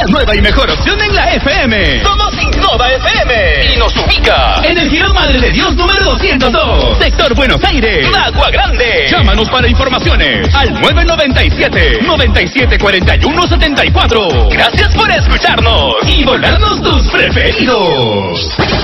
nueva y mejor opción en la FM. Somos Innova FM y nos ubica en el Girón Madre de Dios número 202, sector Buenos Aires, Agua Grande. Llámanos para informaciones al 997-9741-74. Gracias por escucharnos y volarnos tus preferidos.